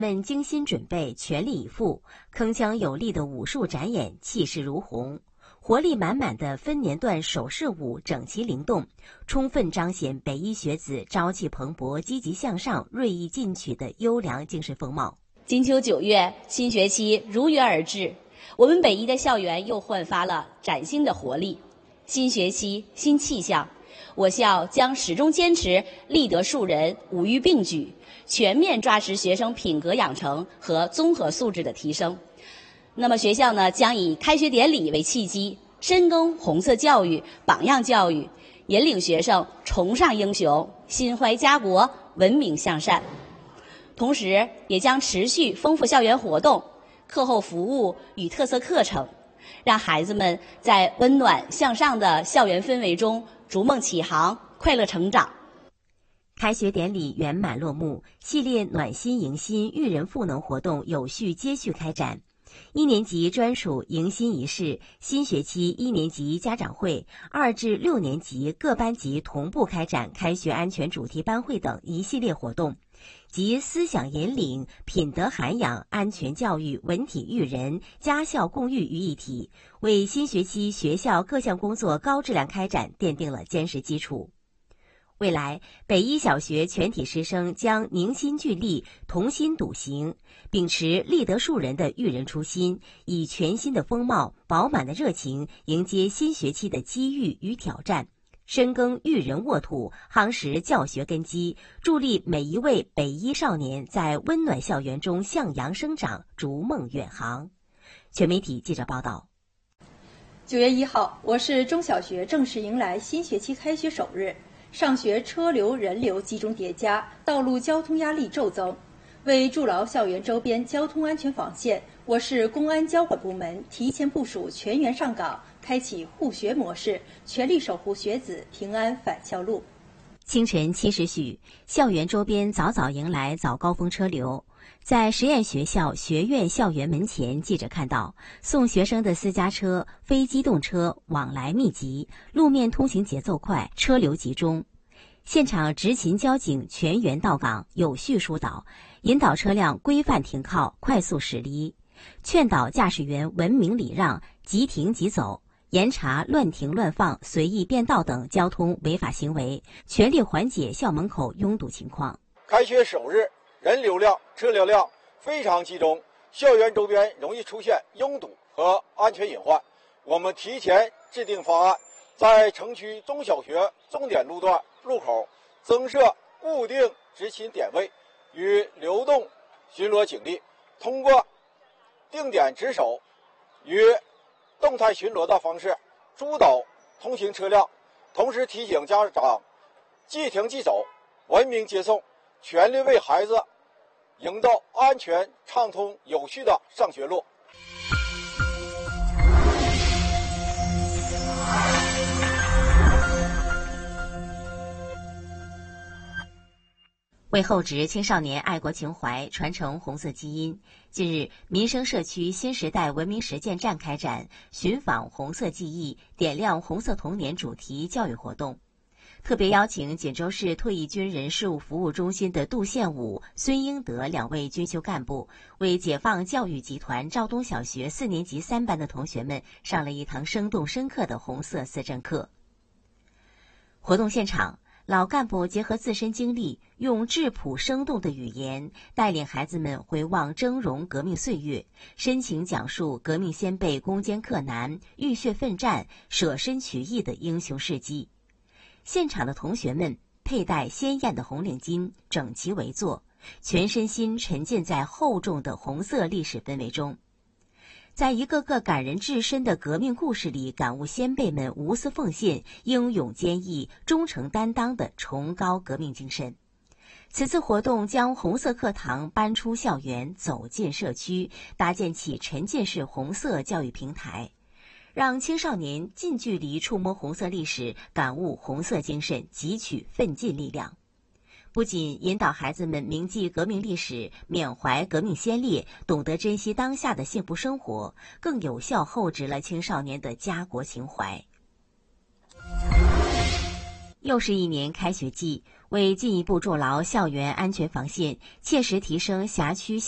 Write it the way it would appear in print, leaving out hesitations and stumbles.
们精心准备，全力以赴，铿锵有力的武术展演，气势如虹；活力满满的分年段手势舞，整齐灵动，充分彰显北医学子朝气蓬勃、积极向上、锐意进取的优良精神风貌。 金秋9月，新学期如约而至，我们北医的校园又焕发了崭新的活力。新学期新气象，我校将始终坚持立德树人、五育并举，全面抓实学生品格养成和综合素质的提升。那么学校呢，将以开学典礼为契机，深耕红色教育、榜样教育，引领学生崇尚英雄、心怀家国、文明向善。同时，也将持续丰富校园活动、课后服务与特色课程，让孩子们在温暖向上的校园氛围中逐梦启航，快乐成长。 开学典礼圆满落幕，系列暖心迎新育人赋能活动有序接续开展。1年级专属迎新仪式，新学期1年级家长会，2至6年级各班级同步开展开学安全主题班会等一系列活动，集思想引领、品德涵养、安全教育、文体育人、家校共育于一体，为新学期学校各项工作高质量开展奠定了坚实基础。未来，北医小学全体师生将凝心聚力、同心笃行，秉持立德树人的育人初心，以全新的风貌、饱满的热情迎接新学期的机遇与挑战，深耕育人沃土，夯实教学根基，助力每一位北医少年在温暖校园中向阳生长，逐梦远航。全媒体记者报道。 9月1号，我市中小学正式迎来新学期开学首日。上学车流人流集中叠加，道路交通压力骤增。为筑牢校园周边交通安全防线，我市公安交管部门提前部署全员上岗，开启护学模式，全力守护学子平安返校路。 清晨7时许，校园周边早早迎来早高峰车流。在实验学校学院校园门前，记者看到送学生的私家车、非机动车往来密集，路面通行节奏快，车流集中。现场执勤交警全员到岗，有序疏导，引导车辆规范停靠，快速驶离，劝导驾驶员文明礼让，即停即走，严查乱停乱放、随意变道等交通违法行为，全力缓解校门口拥堵情况。 开学首日，人流量、车流量非常集中，校园周边容易出现拥堵和安全隐患。我们提前制定方案，在城区中小学重点路段路口增设固定执勤点位与流动巡逻警力，通过定点值守与动态巡逻的方式疏导通行车辆，同时提醒家长即停即走，文明接送，全力为孩子营造安全、畅通、有序的上学路。 为厚植青少年爱国情怀，传承红色基因，近日，民生社区新时代文明实践站开展寻访红色记忆、点亮红色童年主题教育活动，特别邀请锦州市退役军人事务服务中心的杜宪武、孙英德2位军修干部，为解放教育集团肇东小学4年级3班的同学们上了一堂生动深刻的红色思政课。活动现场，老干部结合自身经历，用质朴生动的语言带领孩子们回望峥嵘革命岁月，深情讲述革命先辈攻坚克难、浴血奋战、舍身取义的英雄事迹。现场的同学们佩戴鲜艳的红领巾，整齐围坐，全身心沉浸在厚重的红色历史氛围中，在一个个感人至深的革命故事里感悟先辈们无私奉献、英勇坚毅、忠诚担当的崇高革命精神。此次活动将红色课堂搬出校园，走进社区，搭建起沉浸式红色教育平台，让青少年近距离触摸红色历史，感悟红色精神，汲取奋进力量。不仅引导孩子们铭记革命历史，缅怀革命先烈，懂得珍惜当下的幸福生活，更有效厚植了青少年的家国情怀。又是一年开学季，为进一步筑牢校园安全防线，切实提升辖区